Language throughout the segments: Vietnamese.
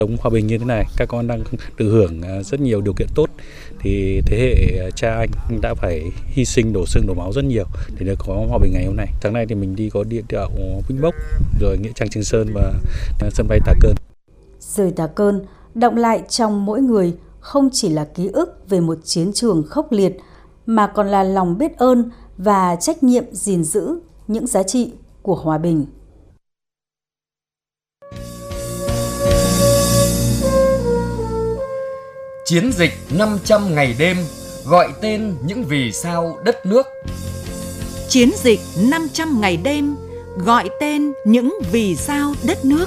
Sống hòa bình như thế này, các con đang được hưởng rất nhiều điều kiện tốt. Thì thế hệ cha anh đã phải hy sinh đổ xương đổ máu rất nhiều để được có hòa bình ngày hôm nay. Sáng nay thì mình đi có địa đạo Vĩnh Bốc, rồi nghĩa trang Trường Sơn và sân bay Tà Cơn. Rời Tà Cơn, đọng lại trong mỗi người không chỉ là ký ức về một chiến trường khốc liệt, mà còn là lòng biết ơn và trách nhiệm gìn giữ những giá trị của hòa bình. Chiến dịch 500 ngày đêm gọi tên những vì sao đất nước. Chiến dịch 500 ngày đêm gọi tên những vì sao đất nước.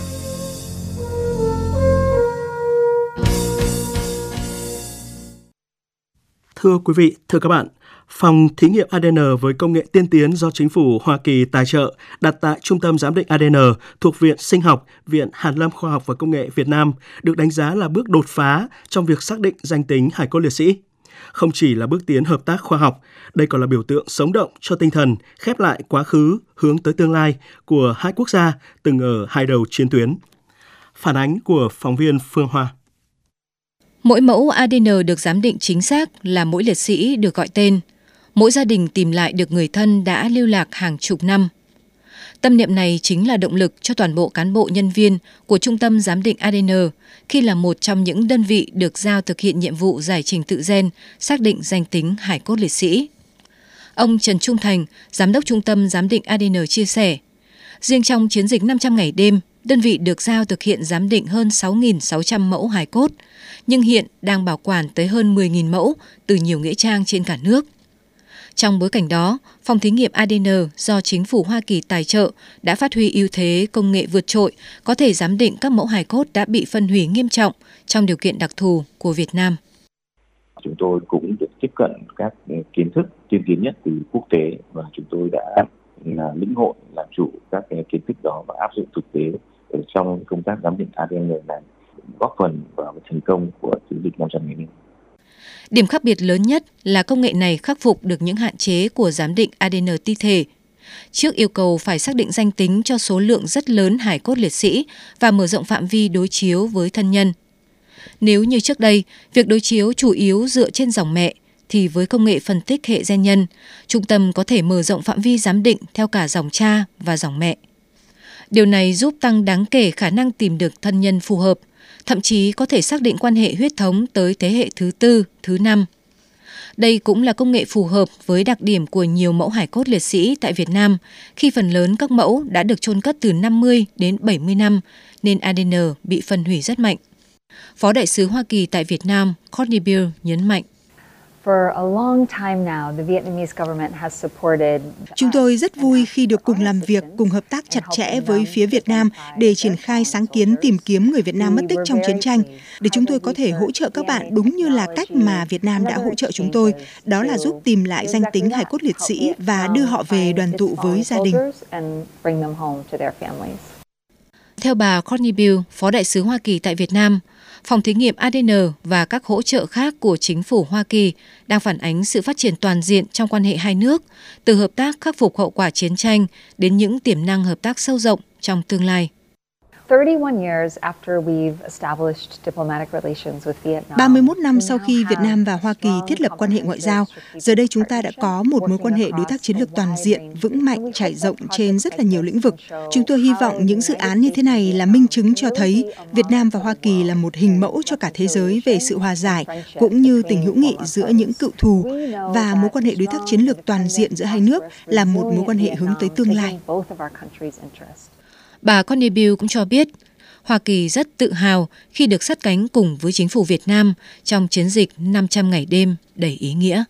Thưa quý vị, thưa các bạn, Phòng thí nghiệm ADN với công nghệ tiên tiến do Chính phủ Hoa Kỳ tài trợ đặt tại Trung tâm Giám định ADN thuộc Viện Sinh học, Viện Hàn lâm Khoa học và Công nghệ Việt Nam được đánh giá là bước đột phá trong việc xác định danh tính hài cốt liệt sĩ. Không chỉ là bước tiến hợp tác khoa học, đây còn là biểu tượng sống động cho tinh thần khép lại quá khứ, hướng tới tương lai của hai quốc gia từng ở hai đầu chiến tuyến. Phản ánh của phóng viên Phương Hoa. Mỗi mẫu ADN được giám định chính xác là mỗi liệt sĩ được gọi tên. Mỗi gia đình tìm lại được người thân đã lưu lạc hàng chục năm. Tâm niệm này chính là động lực cho toàn bộ cán bộ nhân viên của Trung tâm Giám định ADN khi là một trong những đơn vị được giao thực hiện nhiệm vụ giải trình tự gen, xác định danh tính hài cốt liệt sĩ. Ông Trần Trung Thành, Giám đốc Trung tâm Giám định ADN chia sẻ, riêng trong chiến dịch 500 ngày đêm, đơn vị được giao thực hiện giám định hơn 6.600 mẫu hài cốt, nhưng hiện đang bảo quản tới hơn 10.000 mẫu từ nhiều nghĩa trang trên cả nước. Trong bối cảnh đó, Phòng thí nghiệm ADN do Chính phủ Hoa Kỳ tài trợ đã phát huy ưu thế công nghệ vượt trội, có thể giám định các mẫu hài cốt đã bị phân hủy nghiêm trọng trong điều kiện đặc thù của Việt Nam. Chúng tôi cũng được tiếp cận các kiến thức tiên tiến nhất từ quốc tế và chúng tôi đã lĩnh hội làm chủ các kiến thức đó và áp dụng thực tế ở trong công tác giám định ADN này, góp phần vào thành công của chiến dịch 500 ngày đêm. Điểm khác biệt lớn nhất là công nghệ này khắc phục được những hạn chế của giám định ADN ti thể. Trước yêu cầu phải xác định danh tính cho số lượng rất lớn hài cốt liệt sĩ và mở rộng phạm vi đối chiếu với thân nhân. Nếu như trước đây, việc đối chiếu chủ yếu dựa trên dòng mẹ, thì với công nghệ phân tích hệ gen nhân, trung tâm có thể mở rộng phạm vi giám định theo cả dòng cha và dòng mẹ. Điều này giúp tăng đáng kể khả năng tìm được thân nhân phù hợp, thậm chí có thể xác định quan hệ huyết thống tới thế hệ thứ 4, thứ 5. Đây cũng là công nghệ phù hợp với đặc điểm của nhiều mẫu hài cốt liệt sĩ tại Việt Nam, khi phần lớn các mẫu đã được chôn cất từ 50 đến 70 năm, nên ADN bị phân hủy rất mạnh. Phó đại sứ Hoa Kỳ tại Việt Nam, Courtney Beale nhấn mạnh. Chúng tôi rất vui khi được cùng làm việc, cùng hợp tác chặt chẽ với phía Việt Nam để triển khai sáng kiến tìm kiếm người Việt Nam mất tích trong chiến tranh, để chúng tôi có thể hỗ trợ các bạn đúng như là cách mà Việt Nam đã hỗ trợ chúng tôi, đó là giúp tìm lại danh tính hài cốt liệt sĩ và đưa họ về đoàn tụ với gia đình. Theo bà Courtney Beale, Phó đại sứ Hoa Kỳ tại Việt Nam, Phòng thí nghiệm ADN và các hỗ trợ khác của Chính phủ Hoa Kỳ đang phản ánh sự phát triển toàn diện trong quan hệ hai nước, từ hợp tác khắc phục hậu quả chiến tranh đến những tiềm năng hợp tác sâu rộng trong tương lai. 31 năm sau khi Việt Nam và Hoa Kỳ thiết lập quan hệ ngoại giao, giờ đây chúng ta đã có một mối quan hệ đối tác chiến lược toàn diện, vững mạnh, trải rộng trên rất là nhiều lĩnh vực. Chúng tôi hy vọng những dự án như thế này là minh chứng cho thấy Việt Nam và Hoa Kỳ là một hình mẫu cho cả thế giới về sự hòa giải, cũng như tình hữu nghị giữa những cựu thù, và mối quan hệ đối tác chiến lược toàn diện giữa hai nước là một mối quan hệ hướng tới tương lai. Bà Courtney Beale cũng cho biết, Hoa Kỳ rất tự hào khi được sát cánh cùng với chính phủ Việt Nam trong chiến dịch 500 ngày đêm đầy ý nghĩa.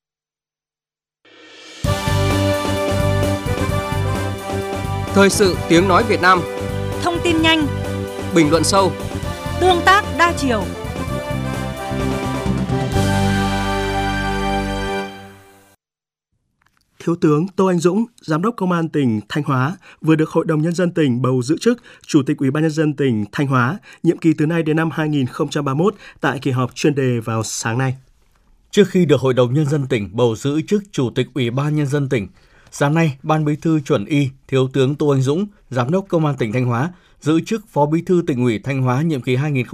Thời sự tiếng nói Việt Nam. Thông tin nhanh, Bình luận sâu, tương tác đa chiều. Thiếu tướng Tô Anh Dũng, Giám đốc Công an tỉnh Thanh Hóa, vừa được Hội đồng Nhân dân tỉnh bầu giữ chức Chủ tịch Ủy ban Nhân dân tỉnh Thanh Hóa, nhiệm kỳ từ nay đến năm 2031 tại kỳ họp chuyên đề vào sáng nay. Trước khi được Hội đồng Nhân dân tỉnh bầu giữ chức Chủ tịch Ủy ban Nhân dân tỉnh, sáng nay, Ban Bí thư chuẩn y Thiếu tướng Tô Anh Dũng, Giám đốc Công an tỉnh Thanh Hóa, giữ chức Phó Bí thư Tỉnh ủy Thanh Hóa nhiệm kỳ